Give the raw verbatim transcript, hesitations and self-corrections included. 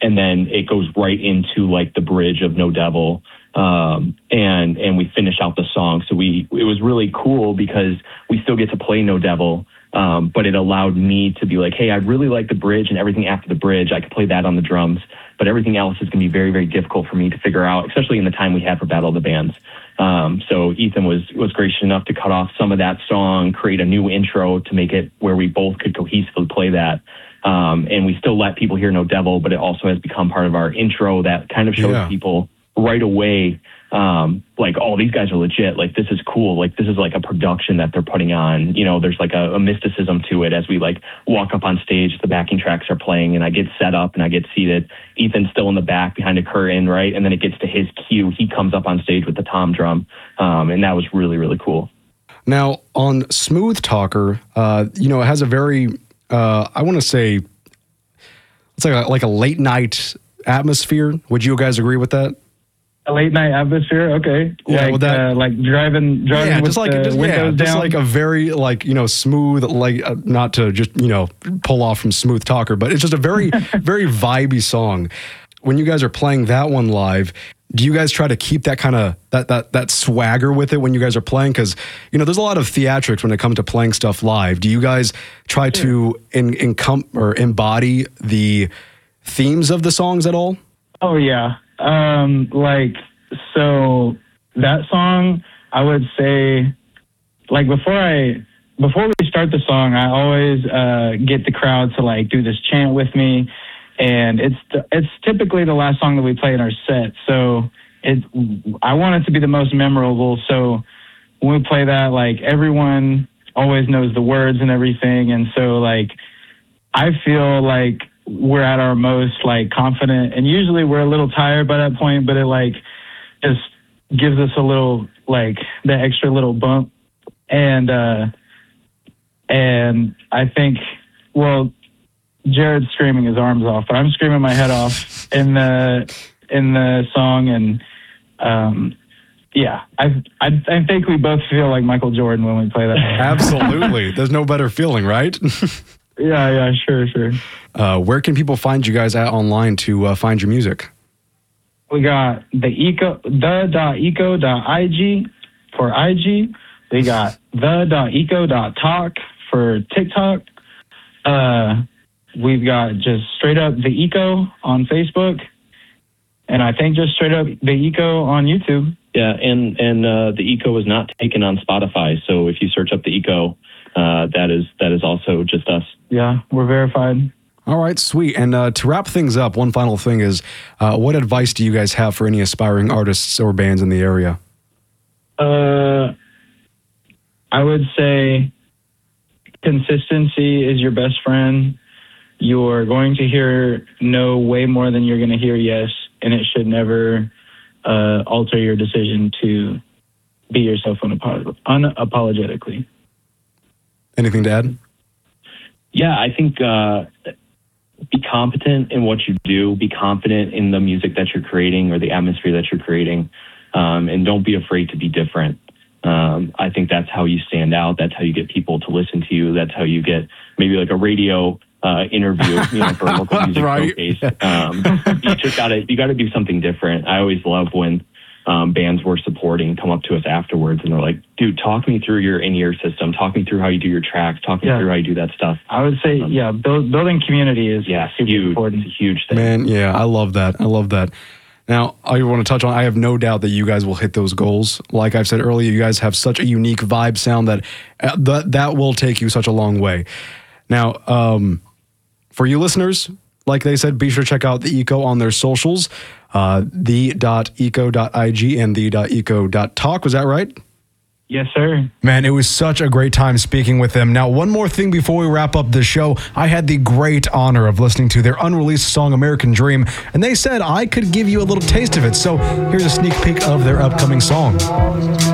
and then it goes right into like the bridge of No Devil. Um, and, and we finish out the song. So we, it was really cool because we still get to play No Devil. Um, but it allowed me to be like, hey, I really like the bridge and everything after the bridge. I could play that on the drums, but everything else is going to be very, very difficult for me to figure out, especially in the time we had for Battle of the Bands. Um, so Ethan was, was gracious enough to cut off some of that song, create a new intro to make it where we both could cohesively play that. Um, and we still let people hear No Devil, but it also has become part of our intro that kind of shows yeah. people right away, um, like, oh, these guys are legit. Like, this is cool. Like, this is like a production that they're putting on. You know, there's like a, a mysticism to it as we like walk up on stage, the backing tracks are playing and I get set up and I get seated. Ethan's still in the back behind a curtain, right? And then it gets to his cue. He comes up on stage with the tom drum. Um, and that was really, really cool. Now, on Smooth Talker, uh, you know, it has a very, uh, I want to say, it's like a, like a late night atmosphere. Would you guys agree with that? A late night atmosphere, okay. Yeah, like well that, uh, like driving, driving yeah, with just like, the just, windows yeah, down. just like a very like you know smooth, like uh, not to just you know pull off from Smooth Talker, but it's just a very very vibey song. When you guys are playing that one live, do you guys try to keep that kind of that that that swagger with it when you guys are playing? Because you know there's a lot of theatrics when it comes to playing stuff live. Do you guys try sure. to in, in or embody the themes of the songs at all? Oh yeah. Um, like, so that song, I would say, like, before I, before we start the song, I always, uh, get the crowd to like do this chant with me. And it's, the, it's typically the last song that we play in our set. So it, I want it to be the most memorable. So when we play that, like, everyone always knows the words and everything. And so like, I feel like we're at our most like confident, and usually we're a little tired by that point, but it like just gives us a little like the extra little bump. And uh and I think, well, Jared's screaming his arms off, but I'm screaming my head off in the in the song. And um yeah, I, I I think we both feel like Michael Jordan when we play that. Absolutely. There's no better feeling, right? Yeah, yeah, sure, sure. Uh, where can people find you guys at online to uh, find your music? We got the eco the dot eco dot ig for I G. We got the dot eco dot talk for TikTok. Uh, we've got just straight up the Eco on Facebook, and I think just straight up the Eco on YouTube. Yeah, and and uh, the Eco is not taken on Spotify, so if you search up the Eco, uh, that is that is also just us. Yeah, we're verified. All right, sweet. And uh, to wrap things up, one final thing is, uh, what advice do you guys have for any aspiring artists or bands in the area? Uh, I would say consistency is your best friend. You're going to hear no way more than you're going to hear yes, and it should never uh, alter your decision to be yourself unapolog- unapologetically. Anything to add? Yeah, I think uh, be competent in what you do. Be confident in the music that you're creating or the atmosphere that you're creating, um, and don't be afraid to be different. Um, I think that's how you stand out. That's how you get people to listen to you. That's how you get maybe like a radio uh, interview, you know, for a local music right. showcase. Um, you just gotta you gotta do something different. I always love when um, bands we're supporting come up to us afterwards and they're like, "Dude, talk me through your in-ear system. Talk me through how you do your tracks. Talk me yeah. through how you do that stuff." I would say, um, yeah, build, building community is yeah, super huge. important. It's a huge thing. Man, yeah, I love that. I love that. Now, I want to touch on, I have no doubt that you guys will hit those goals. Like I've said earlier, you guys have such a unique vibe sound that uh, that, that will take you such a long way. Now, um, for you listeners, like they said, be sure to check out the Eco on their socials, uh, the dot eco dot ig and the dot eco dot talk. Was that right? Yes, sir. Man, it was such a great time speaking with them. Now, one more thing before we wrap up the show. I had the great honor of listening to their unreleased song, American Dream, and they said I could give you a little taste of it. So here's a sneak peek of their upcoming song.